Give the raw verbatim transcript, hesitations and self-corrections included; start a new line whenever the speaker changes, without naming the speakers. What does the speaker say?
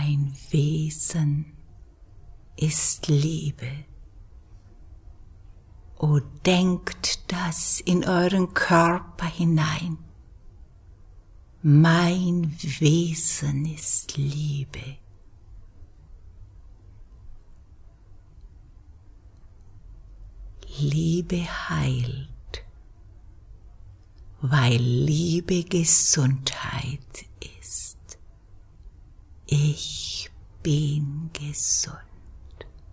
Mein Wesen ist Liebe. O denkt das in euren Körper hinein. Mein Wesen ist Liebe. Liebe heilt, weil Liebe Gesundheit ist. Ich bin gesund.